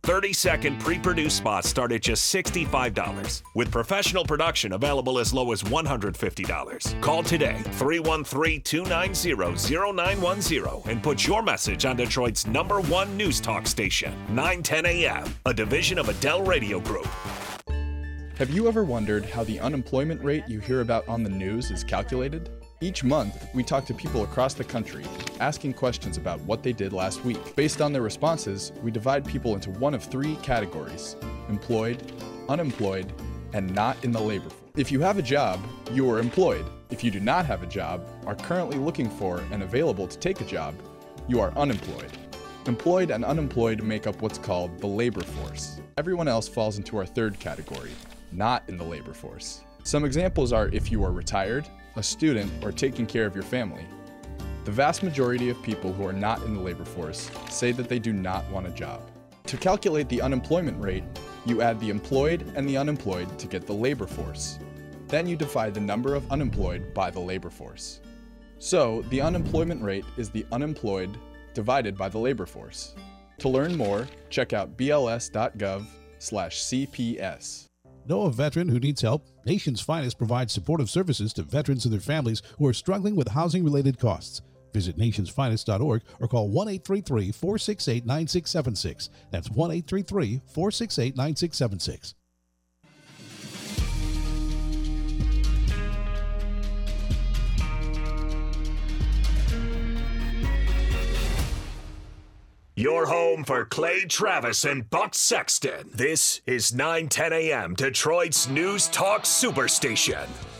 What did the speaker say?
30-second pre-produced spots start at just $65, with professional production available as low as $150. Call today, 313-290-0910, and put your message on Detroit's #1 news talk station, 910 AM, a division of Adele Radio Group. Have you ever wondered how the unemployment rate you hear about on the news is calculated? Each month, we talk to people across the country, asking questions about what they did last week. Based on their responses, we divide people into one of 3 categories: employed, unemployed, and not in the labor force. If you have a job, you are employed. If you do not have a job, are currently looking for and available to take a job, you are unemployed. Employed and unemployed make up what's called the labor force. Everyone else falls into our 3rd category, not in the labor force. Some examples are if you are retired, a student, or taking care of your family. The vast majority of people who are not in the labor force say that they do not want a job. To calculate the unemployment rate, you add the employed and the unemployed to get the labor force. Then you divide the number of unemployed by the labor force. So, the unemployment rate is the unemployed divided by the labor force. To learn more, check out bls.gov/CPS. Know a veteran who needs help? Nation's Finest provides supportive services to veterans and their families who are struggling with housing-related costs. Visit nationsfinest.org or call 1-833-468-9676. That's 1-833-468-9676. Your home for Clay Travis and Buck Sexton. This is 910 AM, Detroit's News Talk Superstation.